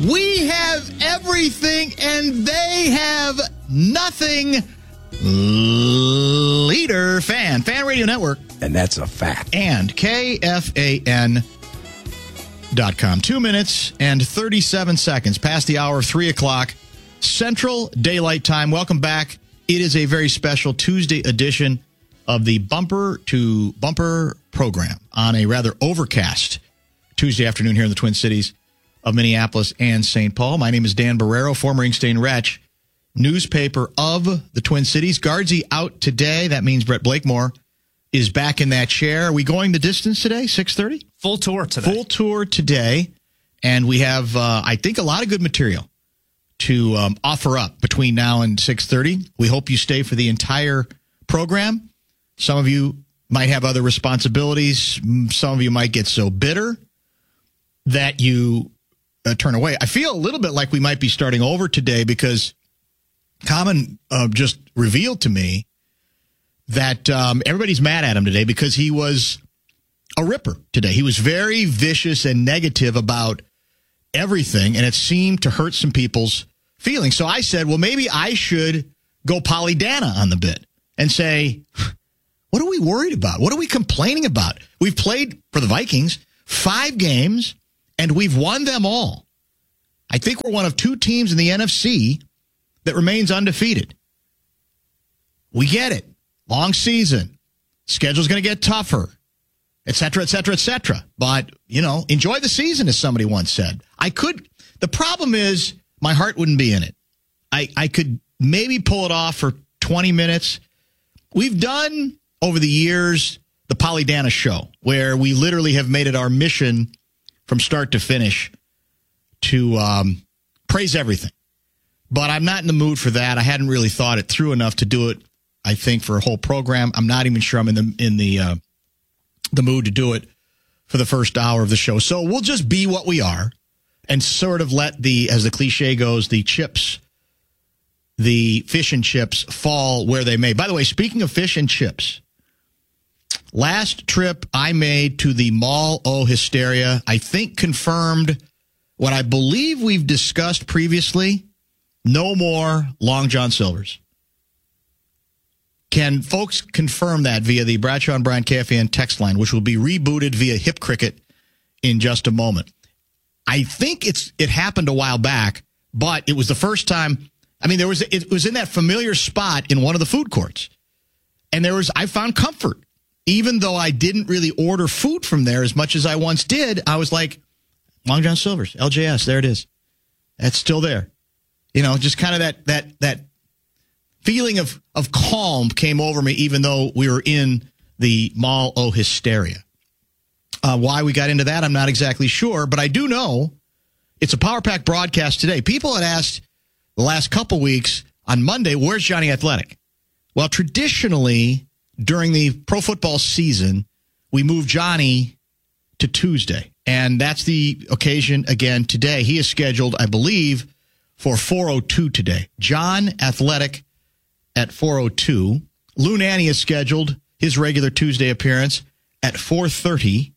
We have everything, and they have nothing. Leader Fan Radio Network. And that's a fact. And KFAN.com. 2 minutes and 37 seconds past the hour of 3 o'clock Central Daylight Time. Welcome back. It is a very special Tuesday edition of the Bumper to Bumper program on a rather overcast Tuesday afternoon here in the Twin Cities of Minneapolis and St. Paul. My name is Dan Barrero, former Inkstein Wretch, newspaper of the Twin Cities. Guardsy out today. That means Brett Blakemore is back in that chair. Are we going the distance today, 6:30? Full tour today. Full tour today. And we have, I think, a lot of good material to offer up between now and 6:30. We hope you stay for the entire program. Some of you might have other responsibilities. Some of you might get so bitter that you turn away. I feel a little bit like we might be starting over today because Common just revealed to me that everybody's mad at him today because he was a ripper today. He was very vicious and negative about everything, and it seemed to hurt some people's feelings. So I said, well, maybe I should go Pollydana on the bit and say, what are we worried about? What are we complaining about? We've played for the Vikings 5 games, and we've won them all. I think we're one of 2 teams in the NFC that remains undefeated. We get it. Long season. Schedule's going to get tougher, et cetera, et cetera, et cetera. But, enjoy the season, as somebody once said. The problem is my heart wouldn't be in it. I could maybe pull it off for 20 minutes. We've done, over the years, the Pollydana show, where we literally have made it our mission from start to finish to praise everything. But I'm not in the mood for that. I hadn't really thought it through enough to do it, I think, for a whole program. I'm not even sure I'm in the mood to do it for the first hour of the show. So we'll just be what we are and sort of let as the cliche goes, the fish and chips fall where they may. By the way, speaking of fish and chips, last trip I made to the Mall O Hysteria, I think confirmed what I believe we've discussed previously. No more Long John Silver's. Can folks confirm that via the Bradshaw and Bryant KFAN text line, which will be rebooted via Hip Cricket in just a moment? I think it happened a while back, but it was the first time. I mean, it was in that familiar spot in one of the food courts. And I found comfort. Even though I didn't really order food from there as much as I once did, I was like, Long John Silver's, LJS, there it is. That's still there. Just kind of that feeling of calm came over me, even though we were in the Mall O Hysteria. Why we got into that, I'm not exactly sure, but I do know it's a Power Pack broadcast today. People had asked the last couple weeks on Monday, where's Johnny Athletic? Well, traditionally, during the pro football season, we move Johnny to Tuesday, and that's the occasion again today. He is scheduled, I believe, for 4:02 today. John Athletic at 4:02. Lou Nanne is scheduled his regular Tuesday appearance at 4:30.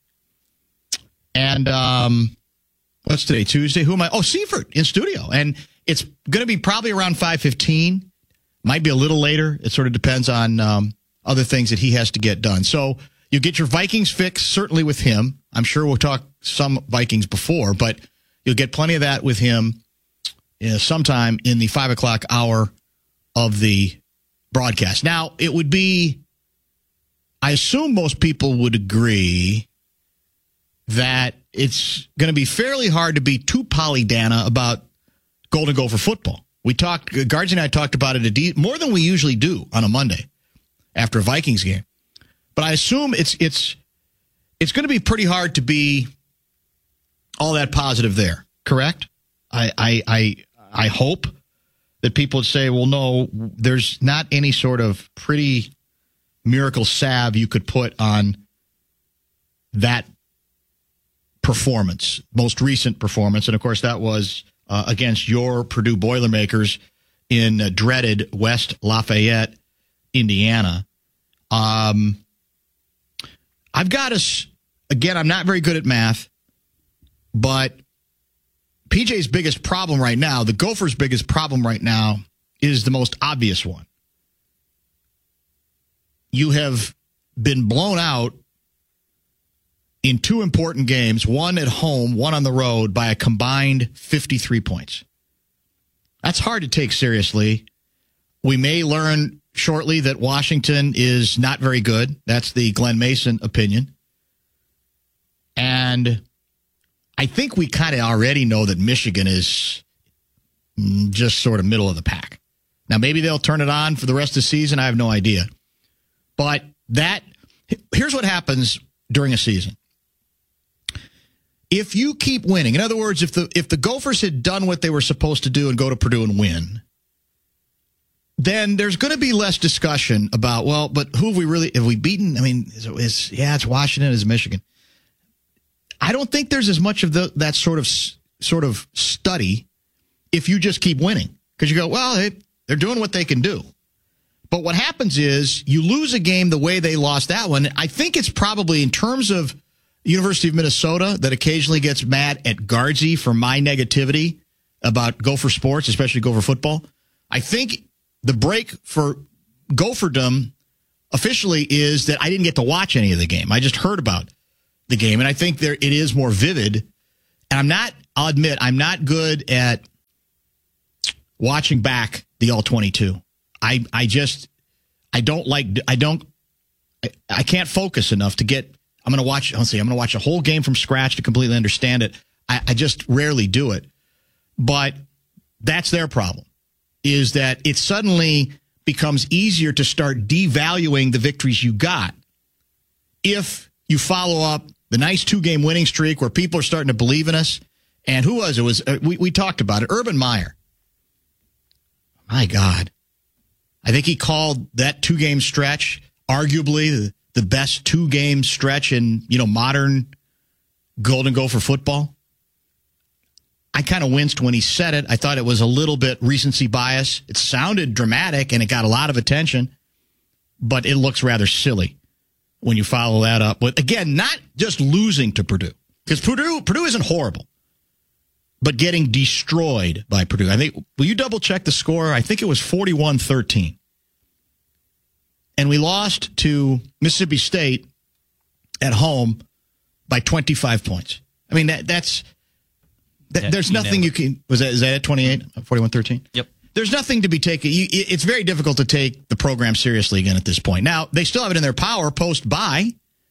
And what's today? Tuesday? Who am I? Oh, Seifert in studio. And it's going to be probably around 5:15. Might be a little later. It sort of depends on other things that he has to get done. So you get your Vikings fix, certainly with him. I'm sure we'll talk some Vikings before, but you'll get plenty of that with him sometime in the 5 o'clock hour of the broadcast. Now, it would be, I assume most people would agree that it's going to be fairly hard to be too Pollydana about Golden Gopher football. Guards and I talked about it more than we usually do on a Monday after a Vikings game. But I assume it's going to be pretty hard to be all that positive there, correct? I hope that people would say, well, no, there's not any sort of pretty miracle salve you could put on that performance, most recent performance. And, of course, that was against your Purdue Boilermakers in dreaded West Lafayette, Indiana. I've got us, again, I'm not very good at math, but PJ's biggest problem right now, the Gophers' biggest problem right now, is the most obvious one. You have been blown out in 2 important games, one at home, one on the road, by a combined 53 points. That's hard to take seriously. We may learn shortly that Washington is not very good. That's the Glenn Mason opinion. And I think we kind of already know that Michigan is just sort of middle of the pack. Now, maybe they'll turn it on for the rest of the season. I have no idea. But here's what happens during a season. If you keep winning, in other words, if the Gophers had done what they were supposed to do and go to Purdue and win, then there's going to be less discussion about, well, but who have we beaten? I mean, it's Washington, it's Michigan. I don't think there's as much of that sort of study if you just keep winning, because you go, well, hey, they're doing what they can do. But what happens is you lose a game the way they lost that one. I think it's probably in terms of University of Minnesota that occasionally gets mad at Guardsy for my negativity about Gopher sports, especially Gopher football. I think the break for Gopherdom officially is that I didn't get to watch any of the game. I just heard about the game, and I think it is more vivid. And I'll admit, I'm not good at watching back the All-22. I can't focus enough to get. I'm going to watch a whole game from scratch to completely understand it. I just rarely do it. But that's their problem, is that it suddenly becomes easier to start devaluing the victories you got if you follow up the nice 2-game winning streak where people are starting to believe in us. And who was it? We talked about it. Urban Meyer. My God. I think he called that 2-game stretch arguably the best 2-game stretch in, modern Golden Gopher football. I kind of winced when he said it. I thought it was a little bit recency bias. It sounded dramatic and it got a lot of attention, but it looks rather silly when you follow that up with, again, not just losing to Purdue, because Purdue isn't horrible, but getting destroyed by Purdue. I think, will you double check the score? I think it was 41-13. And we lost to Mississippi State at home by 25 points. I mean, there's nothing you can. Is that at 28? 41-13? Yep. There's nothing to be taken. It's very difficult to take the program seriously again at this point. Now, they still have it in their power post-bye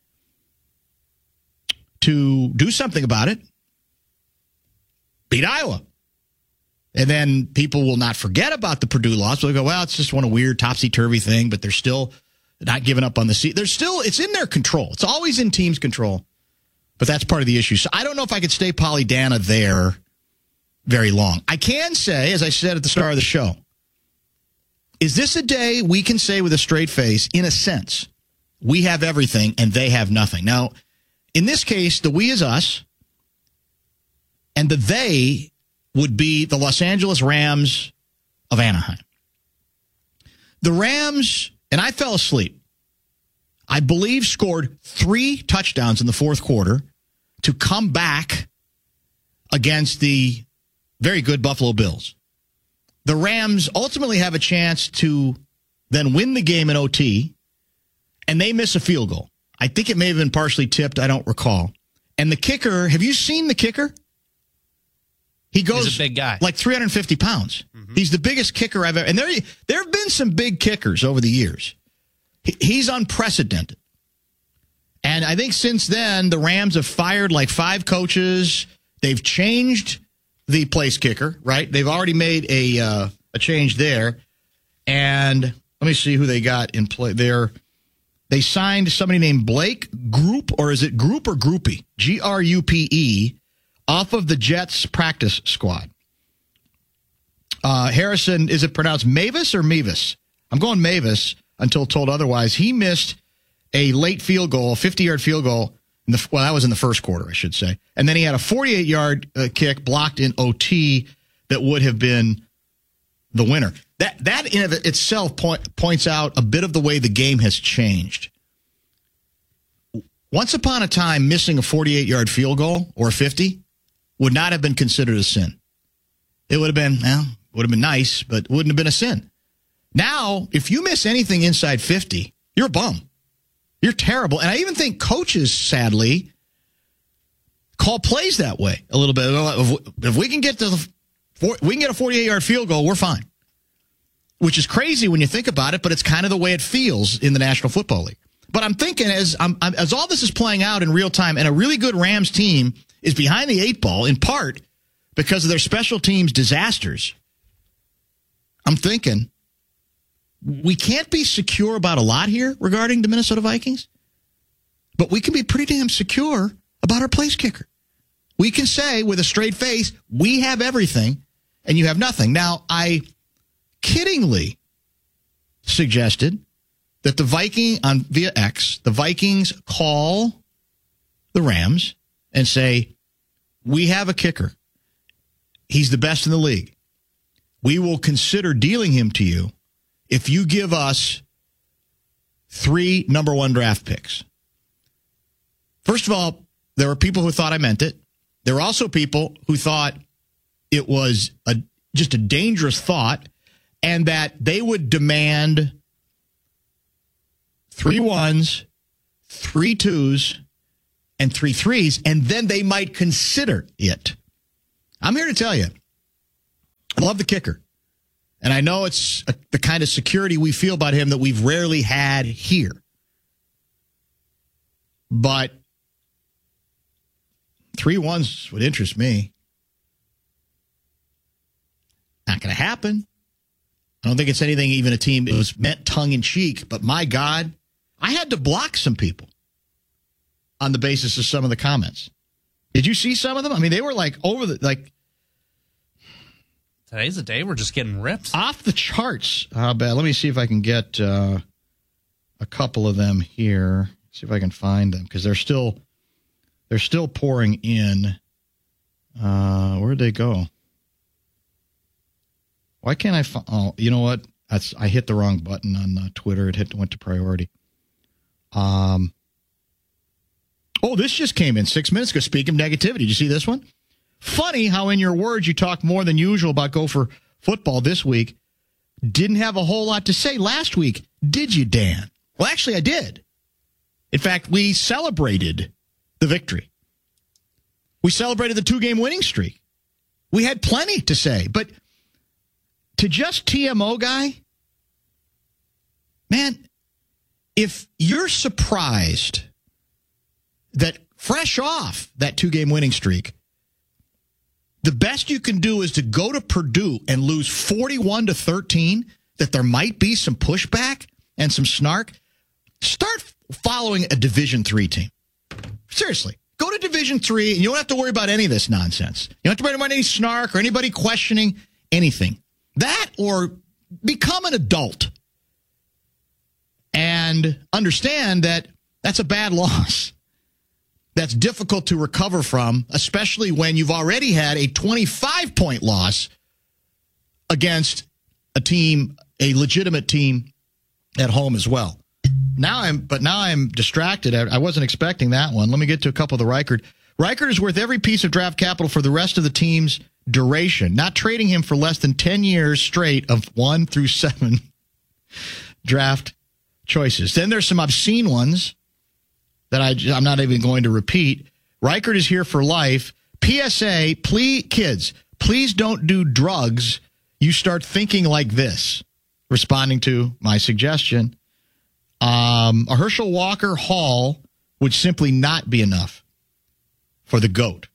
to do something about it. Beat Iowa. And then people will not forget about the Purdue loss. They'll go, well, it's just a weird topsy-turvy thing, but they're still not giving up on the seat. It's in their control. It's always in teams' control. But that's part of the issue. So I don't know if I could stay Pollyanna there very long. I can say, as I said at the start of the show, is this a day we can say with a straight face, in a sense, we have everything and they have nothing? Now, in this case, the we is us, and the they would be the Los Angeles Rams of Anaheim. The Rams, and I fell asleep, I believe scored 3 touchdowns in the fourth quarter to come back against the very good Buffalo Bills. The Rams ultimately have a chance to then win the game in OT, and they miss a field goal. I think it may have been partially tipped. I don't recall. And the kicker, have you seen the kicker? He's a big guy. Like 350 pounds. Mm-hmm. He's the biggest kicker I've ever. And there have been some big kickers over the years. He's unprecedented. And I think since then, the Rams have fired like 5 coaches. They've changed the place kicker, right? They've already made a change there. And let me see who they got in play there. They signed somebody named Blake Group, or is it Group or Groupie? Grupe, off of the Jets practice squad. Harrison, is it pronounced Mavis or Mevis? I'm going Mavis until told otherwise. He missed a late field goal, a 50-yard field goal. That was in the first quarter, I should say. And then he had a 48-yard kick blocked in OT that would have been the winner. That in of itself points out a bit of the way the game has changed. Once upon a time, missing a 48-yard field goal or 50 would not have been considered a sin. It would have been, would have been nice, but wouldn't have been a sin. Now, if you miss anything inside 50, you're a bum. You're terrible. And I even think coaches, sadly, call plays that way a little bit. If we can get to we can get a 48-yard field goal, we're fine. Which is crazy when you think about it, but it's kind of the way it feels in the National Football League. But I'm thinking as all this is playing out in real time, and a really good Rams team is behind the 8 ball in part because of their special teams disasters, I'm thinking we can't be secure about a lot here regarding the Minnesota Vikings, but we can be pretty damn secure about our place kicker. We can say with a straight face, we have everything and you have nothing. Now, I kiddingly suggested that via X, the Vikings call the Rams and say, we have a kicker. He's the best in the league. We will consider dealing him to you if you give us 3 number 1 draft picks. First of all, there were people who thought I meant it. There were also people who thought it was just a dangerous thought and that they would demand 3 1s, 3 2s, and 3 3s, and then they might consider it. I'm here to tell you, I love the kicker. And I know it's the kind of security we feel about him that we've rarely had here. But 3 1s would interest me. Not going to happen. I don't think it's anything even a team, it was meant tongue-in-cheek, but my God, I had to block some people on the basis of some of the comments. Did you see some of them? I mean, they were today's the day we're just getting ripped. Off the charts. Let me see if I can get a couple of them here. See if I can find them because they're still pouring in. Where'd they go? Why can't I find? Oh, you know what? I hit the wrong button on Twitter. It went to priority. Oh, this just came in 6 minutes ago. Speaking of negativity, did you see this one? Funny how in your words you talk more than usual about Gopher football this week. Didn't have a whole lot to say last week, did you, Dan? Well, actually, I did. In fact, we celebrated the victory. We celebrated the 2-game winning streak. We had plenty to say, but to just TMO guy, man, if you're surprised that fresh off that 2-game winning streak, the best you can do is to go to Purdue and lose 41-13, that there might be some pushback and some snark. Start following a Division III team. Seriously. Go to Division III, and you don't have to worry about any of this nonsense. You don't have to worry about any snark or anybody questioning anything. That or become an adult and understand that that's a bad loss. That's difficult to recover from, especially when you've already had a 25-point loss against a legitimate team at home as well. Now I'm distracted. I wasn't expecting that one. Let me get to a couple of the Reichard. Reichard is worth every piece of draft capital for the rest of the team's duration, not trading him for less than 10 years straight of 1 through 7 draft choices. Then there's some obscene ones that I'm not even going to repeat. Reichard is here for life. PSA, kids, please don't do drugs. You start thinking like this. Responding to my suggestion. A Herschel Walker Hall would simply not be enough for the GOAT.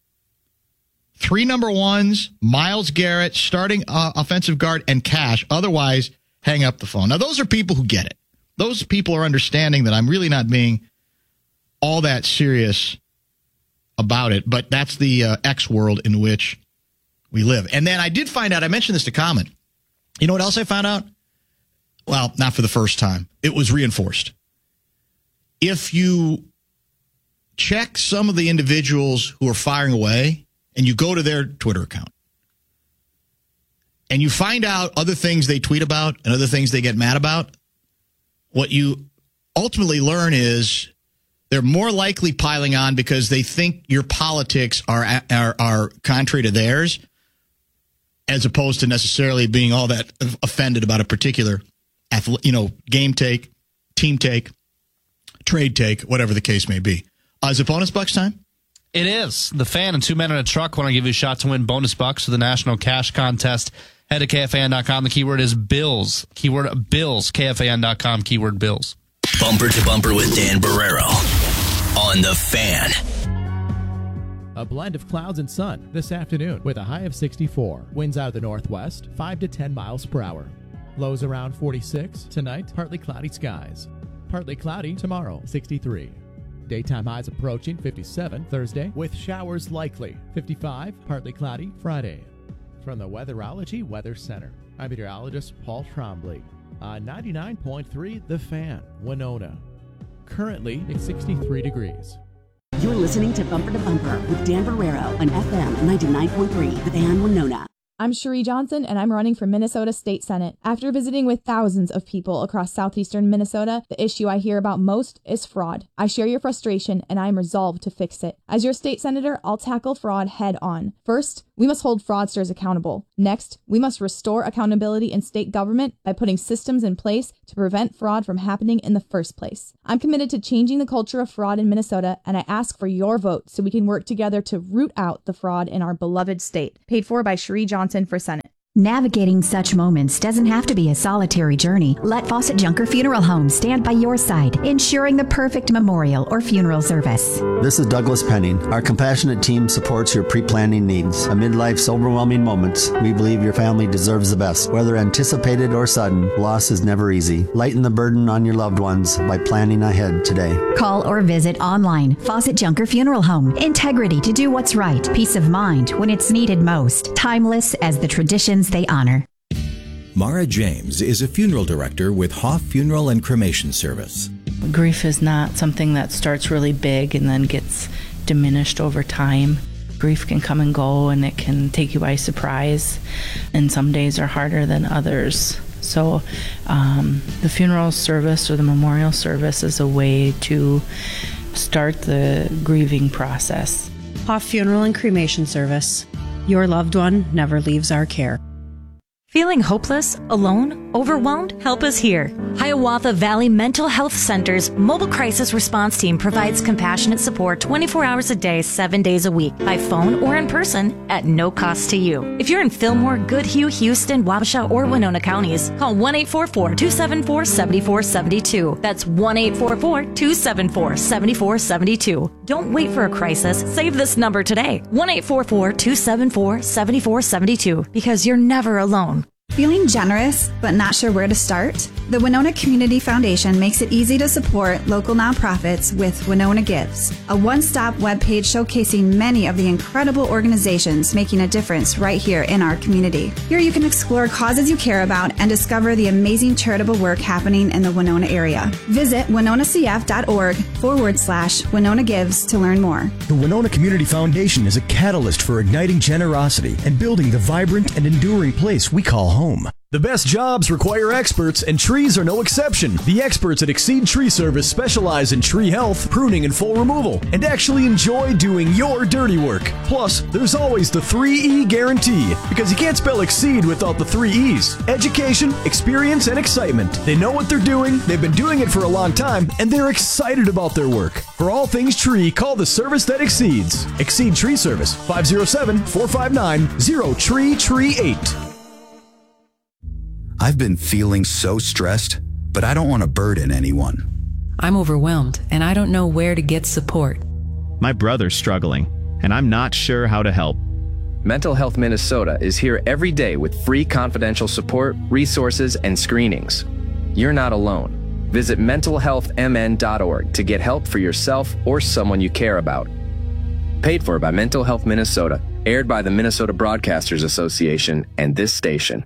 3 number 1s, Myles Garrett, starting offensive guard, and Cash. Otherwise, hang up the phone. Now, those are people who get it. Those people are understanding that I'm really not being all that serious about it, but that's the X world in which we live. And then I did find out, I mentioned this to Comment. You know what else I found out? Well, not for the first time. It was reinforced. If you check some of the individuals who are firing away and you go to their Twitter account and you find out other things they tweet about and other things they get mad about, what you ultimately learn is They're more likely piling on because they think your politics are contrary to theirs, as opposed to necessarily being all that offended about a particular, game take, team take, trade take, whatever the case may be. Is it bonus bucks time? It is. The Fan and 2 Men in a Truck want to give you a shot to win bonus bucks for the National Cash Contest. Head to KFAN.com. The keyword is Bills. Keyword Bills. KFAN.com. Keyword Bills. Bumper to Bumper with Dan Barrero on The Fan. A blend of clouds and sun this afternoon with a high of 64. Winds out of the northwest, 5 to 10 miles per hour. Lows around 46. Tonight, partly cloudy skies. Partly cloudy tomorrow, 63. Daytime highs approaching 57 Thursday with showers likely. 55, partly cloudy Friday. From the Weatherology Weather Center, I'm meteorologist Paul Trombley on 99.3 The Fan, Winona. Currently, it's 63 degrees. You're listening to Bumper with Dan Barrero on FM 99.3 The Fan, Winona. I'm Cherie Johnson, and I'm running for Minnesota State Senate. After visiting with thousands of people across southeastern Minnesota, the issue I hear about most is fraud. I share your frustration, and I am resolved to fix it. As your state senator, I'll tackle fraud head on. First, we must hold fraudsters accountable. Next, we must restore accountability in state government by putting systems in place to prevent fraud from happening in the first place. I'm committed to changing the culture of fraud in Minnesota, and I ask for your vote so we can work together to root out the fraud in our beloved state. Paid for by Cherie Johnson for Senate. Navigating such moments doesn't have to be a solitary journey. Let Fawcett Junker Funeral Home stand by your side, ensuring the perfect memorial or funeral service. This is Douglas Penning. Our compassionate team supports your pre-planning needs. Amid life's overwhelming moments, we believe your family deserves the best. Whether anticipated or sudden, loss is never easy. Lighten the burden on your loved ones by planning ahead today. Call or visit online. Fawcett Junker Funeral Home. Integrity to do what's right. Peace of mind when it's needed most. Timeless as the traditions they honor. Mara James is a funeral director with Hoff Funeral and Cremation Service. Grief is not something that starts really big and then gets diminished over time. Grief can come and go, and it can take you by surprise, and some days are harder than others. So the funeral service or the memorial service is a way to start the grieving process. Hoff Funeral and Cremation Service. Your loved one never leaves our care. Feeling hopeless, alone, overwhelmed? Help is here. Hiawatha Valley Mental Health Center's mobile crisis response team provides compassionate support 24 hours a day, 7 days a week, by phone or in person at no cost to you. If you're in Fillmore, Goodhue, Houston, Wabasha, or Winona counties, call 1-844-274-7472. That's 1-844-274-7472. Don't wait for a crisis. Save this number today. 1-844-274-7472, because you're never alone. Feeling generous but not sure where to start? The Winona Community Foundation makes it easy to support local nonprofits with Winona Gives, a one-stop webpage showcasing many of the incredible organizations making a difference right here in our community. Here you can explore causes you care about and discover the amazing charitable work happening in the Winona area. Visit winonacf.org/Winona Gives to learn more. The Winona Community Foundation is a catalyst for igniting generosity and building the vibrant and enduring place we call home. The best jobs require experts, and trees are no exception. The experts at Exceed Tree Service specialize in tree health, pruning, and full removal, and actually enjoy doing your dirty work. Plus, there's always the 3E guarantee, because you can't spell Exceed without the 3 E's. Education, experience, and excitement. They know what they're doing, they've been doing it for a long time, and they're excited about their work. For all things tree, call the service that exceeds. Exceed Tree Service, 507-459-0TREE38. I've been feeling so stressed, but I don't want to burden anyone. I'm overwhelmed, and I don't know where to get support. My brother's struggling, and I'm not sure how to help. Mental Health Minnesota is here every day with free confidential support, resources, and screenings. You're not alone. Visit mentalhealthmn.org to get help for yourself or someone you care about. Paid for by Mental Health Minnesota, aired by the Minnesota Broadcasters Association and this station.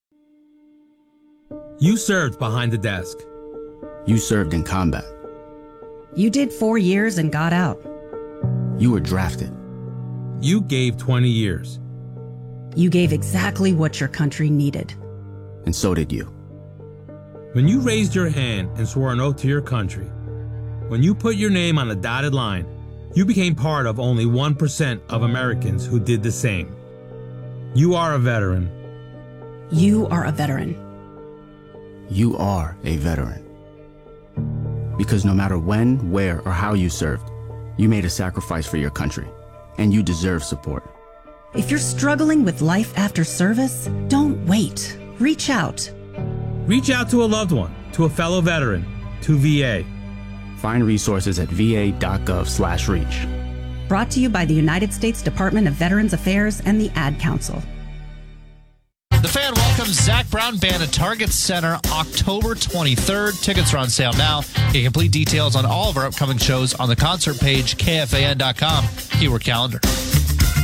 You served behind the desk. You served in combat. You did 4 years and got out. You were drafted. You gave 20 years. You gave exactly what your country needed. And so did you. When you raised your hand and swore an oath to your country, When you put your name on a dotted line, you became part of only 1% of Americans who did the same. You are a veteran. You are a veteran. You are a veteran. Because no matter when, where, or how you served, you made a sacrifice for your country, and you deserve support. If you're struggling with life after service, don't wait. Reach out. Reach out to a loved one, to a fellow veteran, to VA. Find resources at va.gov/reach. Brought to you by the United States Department of Veterans Affairs and the Ad Council. The Fan welcomes Zach Brown Band at Target Center October 23rd. Tickets are on sale now. Get complete details on all of our upcoming shows on the concert page, KFAN.com, keyword calendar.